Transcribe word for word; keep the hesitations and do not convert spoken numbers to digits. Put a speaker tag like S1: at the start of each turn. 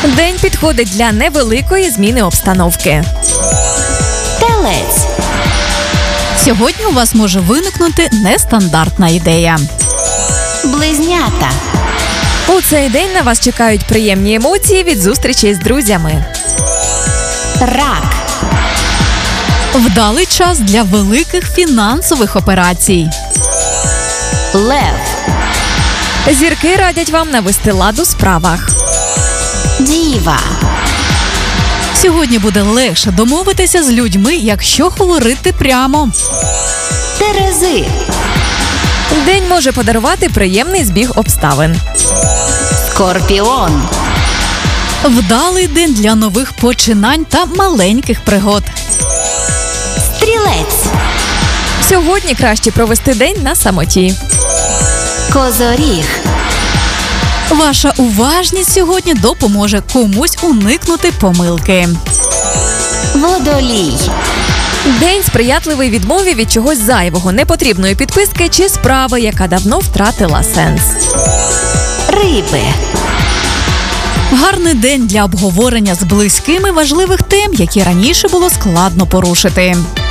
S1: День підходить для невеликої зміни обстановки.
S2: Телець.
S3: Сьогодні у вас може виникнути нестандартна ідея.
S2: Близнята.
S1: У цей день на вас чекають приємні емоції від зустрічей з друзями.
S2: Рак.
S3: Вдалий час для великих фінансових операцій.
S2: Лев.
S1: Зірки радять вам навести лад у справах.
S2: Діва.
S3: Сьогодні буде легше домовитися з людьми, якщо говорити прямо.
S2: Терези.
S1: День може подарувати приємний збіг обставин.
S2: Скорпіон.
S3: Вдалий день для нових починань та маленьких пригод.
S2: Стрілець.
S1: Сьогодні краще провести день на самоті.
S2: Козоріг.
S3: Ваша уважність сьогодні допоможе комусь уникнути помилки.
S2: Водолій.
S1: День сприятливий відмові від чогось зайвого, непотрібної підписки чи справи, яка давно втратила сенс.
S2: Риби.
S3: Гарний день для обговорення з близькими важливих тем, які раніше було складно порушити.